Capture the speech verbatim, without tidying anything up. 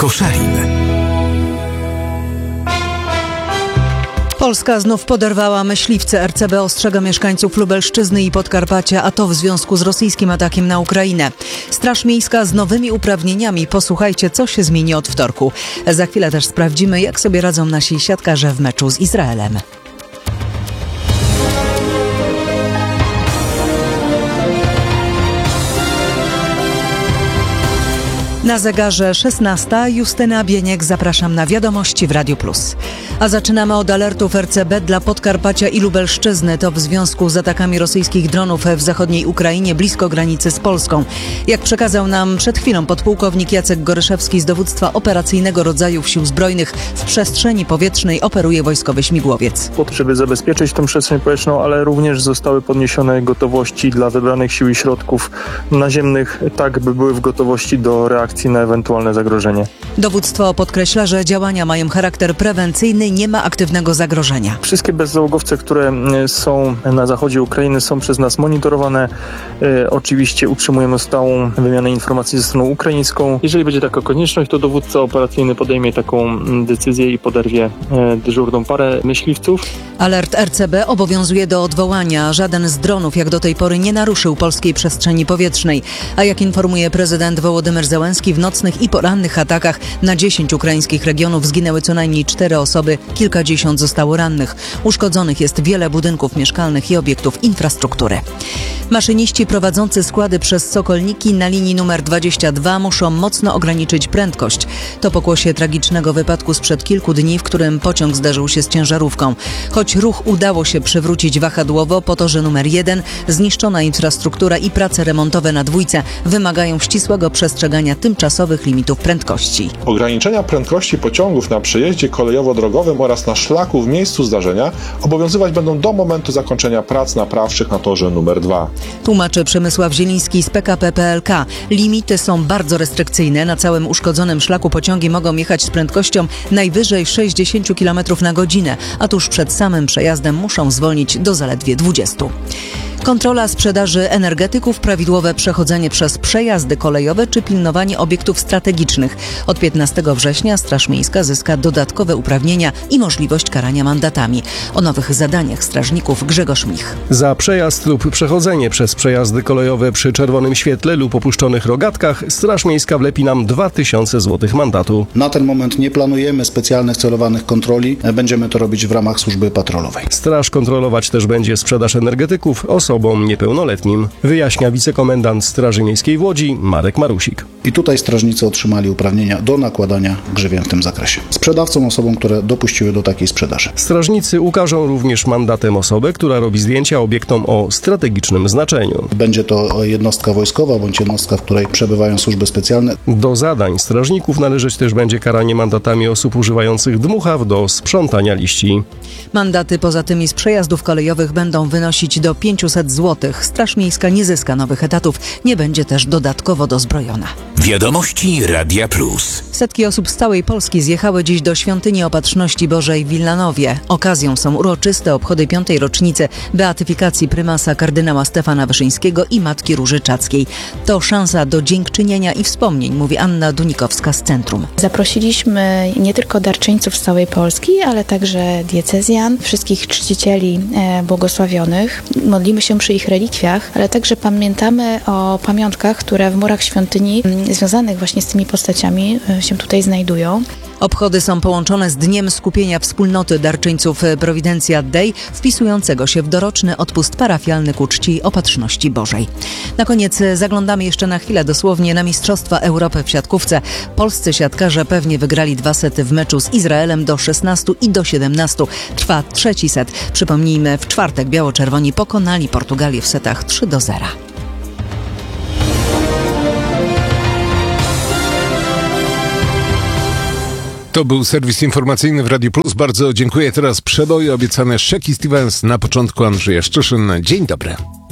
Koszalin. Polska znów poderwała myśliwce. R C B ostrzega mieszkańców Lubelszczyzny i Podkarpacia, a to w związku z rosyjskim atakiem na Ukrainę. Straż Miejska z nowymi uprawnieniami. Posłuchajcie, co się zmieni od wtorku. Za chwilę też sprawdzimy, jak sobie radzą nasi siatkarze w meczu z Izraelem. Na zegarze szesnasta. Justyna Bieniek, zapraszam na wiadomości w Radiu Plus. A zaczynamy od alertów R C B dla Podkarpacia i Lubelszczyzny. To w związku z atakami rosyjskich dronów w zachodniej Ukrainie blisko granicy z Polską. Jak przekazał nam przed chwilą podpułkownik Jacek Goryszewski z dowództwa operacyjnego rodzajów Sił Zbrojnych, w przestrzeni powietrznej operuje wojskowy śmigłowiec. Po to, żeby zabezpieczyć tę przestrzeń powietrzną, ale również zostały podniesione gotowości dla wybranych sił i środków naziemnych, tak by były w gotowości do reakcji na ewentualne zagrożenie. Dowództwo podkreśla, że działania mają charakter prewencyjny, nie ma aktywnego zagrożenia. Wszystkie bezzałogowce, które są na zachodzie Ukrainy, są przez nas monitorowane. E, oczywiście utrzymujemy stałą wymianę informacji ze stroną ukraińską. Jeżeli będzie taka konieczność, to dowódca operacyjny podejmie taką decyzję i poderwie e, dyżurną parę myśliwców. Alert R C B obowiązuje do odwołania. Żaden z dronów jak do tej pory nie naruszył polskiej przestrzeni powietrznej. A jak informuje prezydent Wołodymyr Zełenski, w nocnych i porannych atakach na dziesięć ukraińskich regionów zginęły co najmniej cztery osoby, kilkadziesiąt zostało rannych. Uszkodzonych jest wiele budynków mieszkalnych i obiektów infrastruktury. Maszyniści prowadzący składy przez Sokolniki na linii numer dwadzieścia dwa muszą mocno ograniczyć prędkość. To pokłosie tragicznego wypadku sprzed kilku dni, w którym pociąg zderzył się z ciężarówką. Choć ruch udało się przywrócić wahadłowo, po torze numer jeden zniszczona infrastruktura i prace remontowe na dwójce wymagają ścisłego przestrzegania tymczasowych limitów prędkości. Ograniczenia prędkości pociągów na przejeździe kolejowo-drogowym oraz na szlaku w miejscu zdarzenia obowiązywać będą do momentu zakończenia prac naprawczych na torze numer dwa. Tłumaczy Przemysław Zieliński z P K P P L K. Limity są bardzo restrykcyjne. Na całym uszkodzonym szlaku pociągi mogą jechać z prędkością najwyżej sześćdziesiąt kilometrów na godzinę, a tuż przed samym przejazdem muszą zwolnić do zaledwie dwudziestu. Kontrola sprzedaży energetyków, prawidłowe przechodzenie przez przejazdy kolejowe czy pilnowanie obiektów strategicznych. Od piętnastego września Straż Miejska zyska dodatkowe uprawnienia i możliwość karania mandatami. O nowych zadaniach strażników Grzegorz Mich. Za przejazd lub przechodzenie przez przejazdy kolejowe przy czerwonym świetle lub opuszczonych rogatkach Straż Miejska wlepi nam dwa tysiące złotych mandatu. Na ten moment nie planujemy specjalnych celowanych kontroli. Będziemy to robić w ramach służby patrolowej. Straż kontrolować też będzie sprzedaż energetyków osobom niepełnoletnim, wyjaśnia wicekomendant Straży Miejskiej w Łodzi Marek Marusik. I tutaj strażnicy otrzymali uprawnienia do nakładania grzywien w tym zakresie. Sprzedawcom, osobom, które dopuściły do takiej sprzedaży. Strażnicy ukażą również mandatem osobę, która robi zdjęcia obiektom o strategicznym znaczeniu. Będzie to jednostka wojskowa bądź jednostka, w której przebywają służby specjalne. Do zadań strażników należeć też będzie karanie mandatami osób używających dmuchaw do sprzątania liści. Mandaty poza tymi z przejazdów kolejowych będą wynosić do pięćset złotych. Straż Miejska nie zyska nowych etatów, nie będzie też dodatkowo dozbrojona. Wiadomości Radia Plus. Setki osób z całej Polski zjechały dziś do Świątyni Opatrzności Bożej w Wilanowie. Okazją są uroczyste obchody piątej rocznicy beatyfikacji prymasa kardynała Stefana Wyszyńskiego i Matki Róży Czackiej. To szansa do dziękczynienia i wspomnień, mówi Anna Dunikowska z Centrum. Zaprosiliśmy nie tylko darczyńców z całej Polski, ale także diecezjan, wszystkich czcicieli błogosławionych. Modlimy się przy ich relikwiach, ale także pamiętamy o pamiątkach, które w murach świątyni związanych właśnie z tymi postaciami się tutaj znajdują. Obchody są połączone z Dniem Skupienia Wspólnoty Darczyńców Providentia Dei, wpisującego się w doroczny odpust parafialny ku czci Opatrzności Bożej. Na koniec zaglądamy jeszcze na chwilę dosłownie na Mistrzostwa Europy w siatkówce. Polscy siatkarze pewnie wygrali dwa sety w meczu z Izraelem do szesnastu i do siedemnastu. Trwa trzeci set. Przypomnijmy, w czwartek biało-czerwoni pokonali Portugalię w setach trzy do zera. To był serwis informacyjny w Radiu Plus. Bardzo dziękuję. Teraz przeboje obiecane Shaky Stevens, na początku Andrzeja Szczyszyn. Dzień dobry.